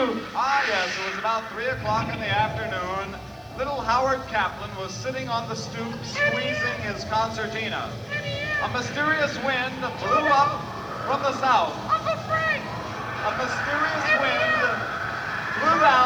Ah, yes, it was about 3 o'clock in the afternoon. Little Howard Kaplan was sitting on the stoop squeezing his concertina. A mysterious wind blew up from the south. Uncle Frank! A mysterious wind blew down